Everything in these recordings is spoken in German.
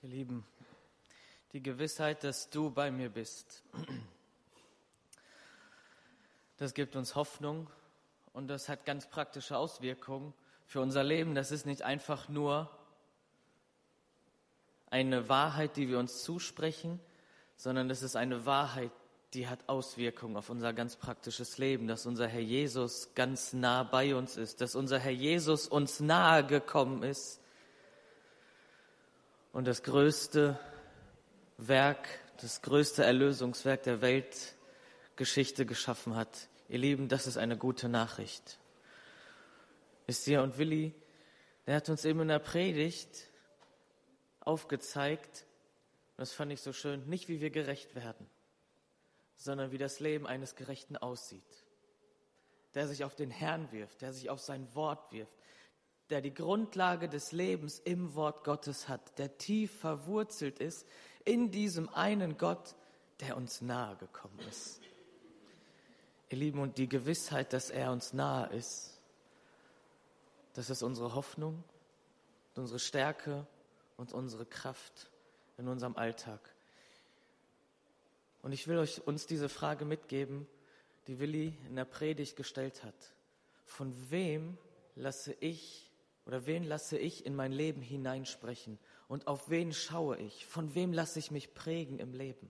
Ihr Lieben, die Gewissheit, dass du bei mir bist, das gibt uns Hoffnung und das hat ganz praktische Auswirkungen für unser Leben. Das ist nicht einfach nur eine Wahrheit, die wir uns zusprechen, sondern das ist eine Wahrheit, die hat Auswirkungen auf unser ganz praktisches Leben, dass unser Herr Jesus ganz nah bei uns ist, dass unser Herr Jesus uns nahe gekommen ist und das größte Werk, das größte Erlösungswerk der Weltgeschichte geschaffen hat. Ihr Lieben, das ist eine gute Nachricht. Wisst ihr, und Willi, der hat uns eben in der Predigt aufgezeigt, und das fand ich so schön, nicht wie wir gerecht werden, sondern wie das Leben eines Gerechten aussieht. Der sich auf den Herrn wirft, der sich auf sein Wort wirft, der die Grundlage des Lebens im Wort Gottes hat, der tief verwurzelt ist in diesem einen Gott, der uns nahe gekommen ist. Ihr Lieben, und die Gewissheit, dass er uns nahe ist, das ist unsere Hoffnung, unsere Stärke und unsere Kraft in unserem Alltag. Und ich will uns diese Frage mitgeben, die Willi in der Predigt gestellt hat. Von wem lasse ich in mein Leben hineinsprechen? Und auf wen schaue ich? Von wem lasse ich mich prägen im Leben?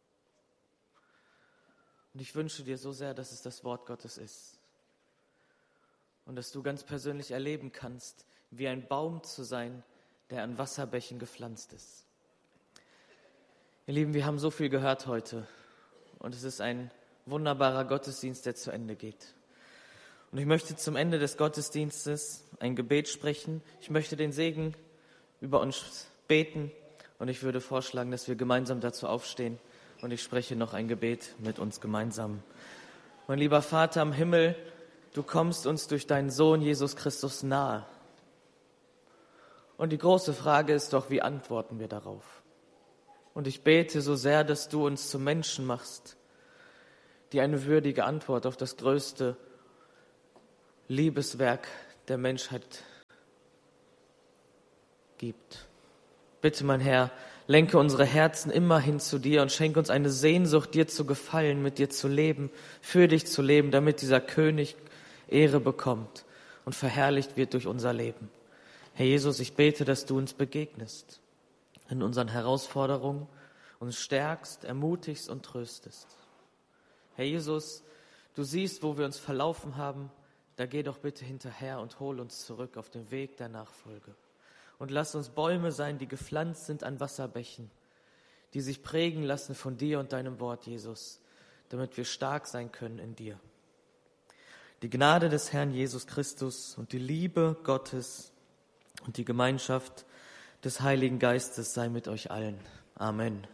Und ich wünsche dir so sehr, dass es das Wort Gottes ist. Und dass du ganz persönlich erleben kannst, wie ein Baum zu sein, der an Wasserbächen gepflanzt ist. Ihr Lieben, wir haben so viel gehört heute. Und es ist ein wunderbarer Gottesdienst, der zu Ende geht. Und ich möchte zum Ende des Gottesdienstes ein Gebet sprechen. Ich möchte den Segen über uns beten. Und ich würde vorschlagen, dass wir gemeinsam dazu aufstehen. Und ich spreche noch ein Gebet mit uns gemeinsam. Mein lieber Vater im Himmel, du kommst uns durch deinen Sohn Jesus Christus nahe. Und die große Frage ist doch, wie antworten wir darauf? Und ich bete so sehr, dass du uns zu Menschen machst, die eine würdige Antwort auf das größte Liebeswerk der Menschheit gibt. Bitte, mein Herr, lenke unsere Herzen immer hin zu dir und schenke uns eine Sehnsucht, dir zu gefallen, mit dir zu leben, für dich zu leben, damit dieser König Ehre bekommt und verherrlicht wird durch unser Leben. Herr Jesus, ich bete, dass du uns begegnest in unseren Herausforderungen, uns stärkst, ermutigst und tröstest. Herr Jesus, du siehst, wo wir uns verlaufen haben, da geh doch bitte hinterher und hol uns zurück auf den Weg der Nachfolge. Und lass uns Bäume sein, die gepflanzt sind an Wasserbächen, die sich prägen lassen von dir und deinem Wort, Jesus, damit wir stark sein können in dir. Die Gnade des Herrn Jesus Christus und die Liebe Gottes und die Gemeinschaft des Heiligen Geistes sei mit euch allen. Amen.